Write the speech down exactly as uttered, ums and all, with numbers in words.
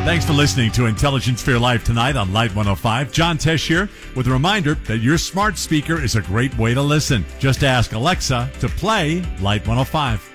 Thanks for listening to Intelligence for Your Life tonight on Light one oh five. John Tesh here with a reminder that your smart speaker is a great way to listen. Just ask Alexa to play Light one oh five.